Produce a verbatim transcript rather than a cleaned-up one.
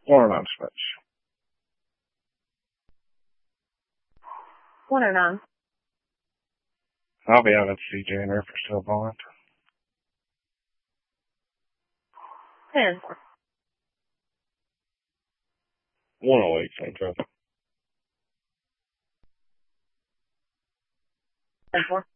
One oh nine switch. one oh nine. I'll be out at C J and Earth are still bond. ten. one oh eight, same traffic. ten four.